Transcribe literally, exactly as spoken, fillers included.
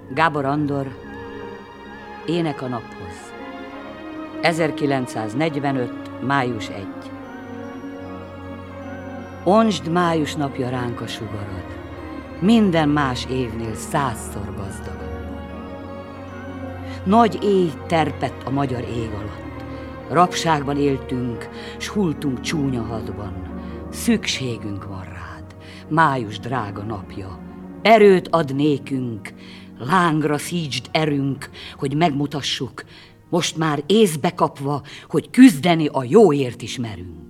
Gábor Andor, Ének a naphoz. ezerkilencszáznegyvenöt. május elseje. Ontsd május napja ránk a sugarod, minden más évnél százszor gazdagabb. Nagy éj terpett a magyar ég alatt, rabságban éltünk, s hultunk csúnya hadban. Szükségünk van rád, május drága napja, erőt ad nékünk, lángra szítsd erünk, hogy megmutassuk, most már észbe kapva, hogy küzdeni a jóért is merünk.